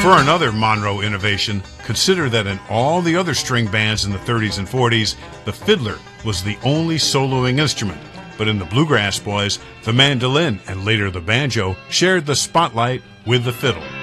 For another Monroe innovation, consider that in all the other string bands in the 30s and 40s, the fiddler was the only soloing instrument. But in the Bluegrass Boys, the mandolin and later the banjo shared the spotlight with the fiddle.